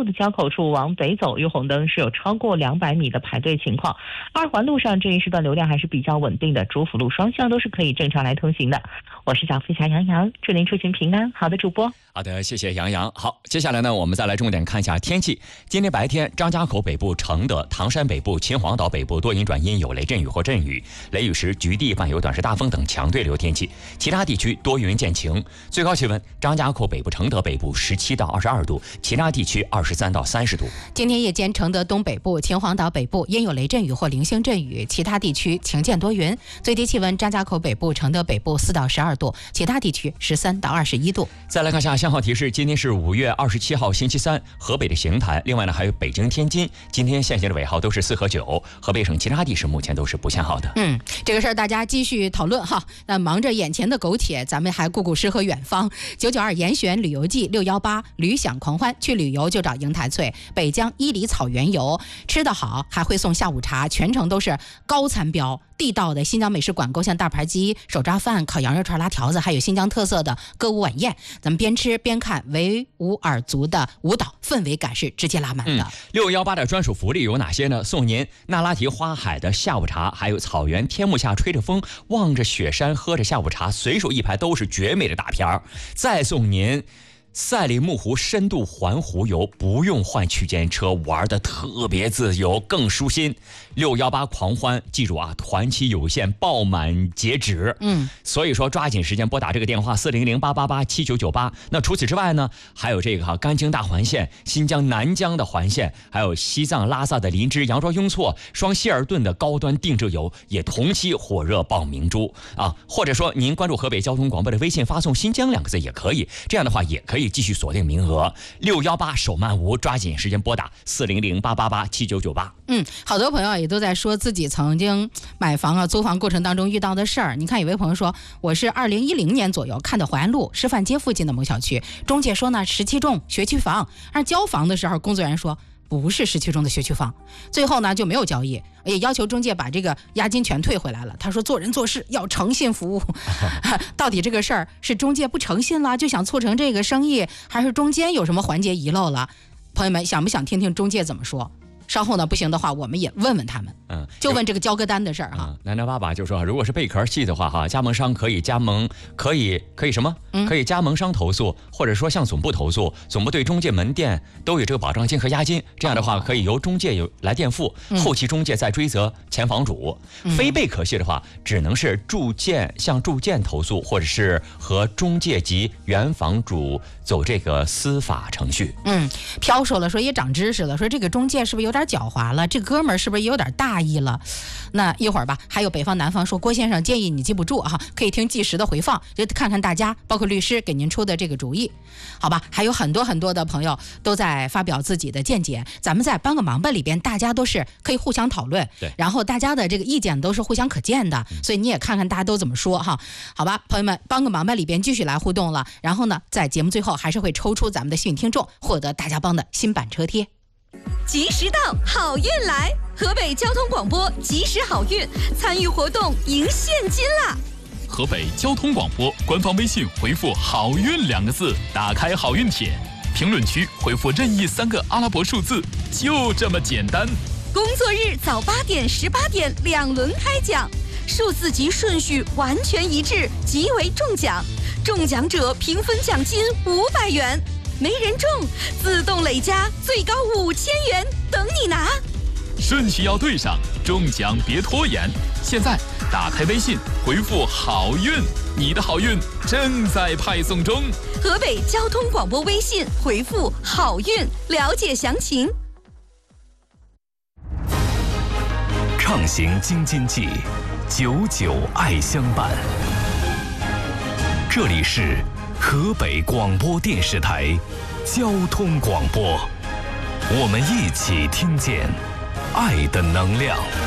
路的交口处往北走，有红灯是有超过200米的排队情况。二环路上这一时段流量还是比较稳定的，主辅路双向都是可以正常来通行的。我是小飞侠杨洋，祝您出行平安。好的，主播。 好的，谢谢杨洋。好，接下来呢，我们再来重点看一下天气。今天白天，张家口北部、承德、唐山北部、秦皇岛北部多云转阴，有雷阵雨或阵雨，雷雨时局地伴有短时大风等强对流天气。其他地区多云见晴。最高气温，张家口北部、承德北部17到22度，其他地区23到30度。 今天夜间，承德东北部、秦皇岛北部阴有雷阵雨或零星阵雨，其他地区晴见多云。最低气温，张家口北部、承德北部4到12度，其他地区13到21度。 再来看下信号提示，今天是5月27号星期三，河北的邢台，另外呢还有北京、天津，今天限行的尾号都是4和9，河北省其他地市目前都是不限号的。 这个事儿大家继续讨论哈。那忙着眼前的苟且，咱们还顾诗和远方。992严选旅游季，618旅享狂欢，去旅游就找邢台翠，北疆伊犁草原游，吃得好还会送下午茶，全程都是高餐标。地道的新疆美食馆，勾像大盘鸡、手抓饭、烤羊肉串、拉条子，还有新疆特色的歌舞晚宴，咱们边吃边看维吾尔族的舞蹈，氛围感是直接拉满的。 618的专属福利有哪些呢？送您那拉提花海的下午茶，还有草原天幕下吹着风，望着雪山，喝着下午茶，随手一排都是绝美的大片儿。再送您赛里木湖深度环湖游，不用换区间车，玩的特别自由，更舒心。618狂欢，记住啊，团期有限，爆满截止。所以说抓紧时间拨打这个电话400-888-7998。那除此之外呢，还有这个甘青大环线、新疆南疆的环线，还有西藏拉萨的林芝、羊卓雍措、双希尔顿的高端定制游，也同期火热报名中啊。或者说您关注河北交通广播的微信，发送新疆2个字也可以，这样的话也可以继续锁定名额。618手慢无，抓紧时间拨打400-888-7998。 好多朋友也都在说自己曾经买房啊、租房过程当中遇到的事儿。你看，有位朋友说，我是2010年左右看的淮安路师范街附近的某小区，中介说呢17中学区房，而交房的时候，工作人员说不是17中的学区房，最后呢就没有交易，也要求中介把这个押金全退回来了。他说做人做事要诚信服务到底这个事儿是中介不诚信了，就想促成这个生意，还是中间有什么环节遗漏了？朋友们想不想听听中介怎么说？稍后呢，不行的话，我们也问问他们。就问这个交割单的事儿哈。南南爸爸就说，如果是贝壳系的话哈，加盟商可以加盟，可以什么？可以加盟商投诉，或者说向总部投诉，总部对中介门店都有这个保障金和押金，这样的话可以由中介来垫付，后期中介再追责前房主。非贝壳系的话，只能是向住建投诉，或者是和中介及原房主走这个司法程序。 飘说了，说也长知识了，说这个中介是不是有点狡猾了？这哥们儿是不是也有点大意了？那一会儿吧，还有北方南方说，郭先生建议你记不住哈，可以听即时的回放，就看看大家包括律师给您出的这个主意，好吧？还有很多很多的朋友都在发表自己的见解，咱们在帮个忙吧里边，大家都是可以互相讨论， 对， 然后大家的这个意见都是互相可见的，所以你也看看大家都怎么说哈，好吧？朋友们，帮个忙吧里边继续来互动了，然后呢，在节目最后还是会抽出咱们的幸运听众，获得大家帮的新版车贴。 及时到，好运来！河北交通广播及时好运，参与活动赢现金啦！ 河北交通广播官方微信回复“好运”2个字，打开好运帖，评论区回复任意3个阿拉伯数字，就这么简单。 工作日早8点、18点2轮开奖，数字及顺序完全一致，即为中奖。中奖者平分奖金500元。没人中，自动累加最高5000元，等你拿。 顺序要对上，中奖别拖延。现在打开微信，回复“好运”，你的好运正在派送中。 河北交通广播微信回复“好运”，了解详情。 畅行京津冀，99爱相伴。这里是河北广播电视台交通广播，我们一起听见爱的能量。